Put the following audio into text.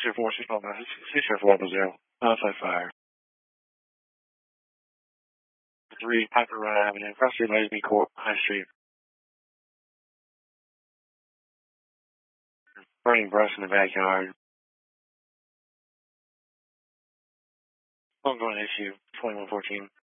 604-610, outside fire. 3 Piper Run Avenue, across the Lazenby Court, High Street. Burning brush in the backyard. Ongoing issue, 2114.